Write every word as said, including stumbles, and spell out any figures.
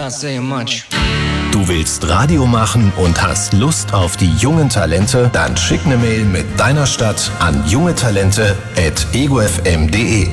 Not saying much. Du willst Radio machen und hast Lust auf die jungen Talente? Dann schick eine Mail mit deiner Stadt an jungetalente at ego f m punkt de.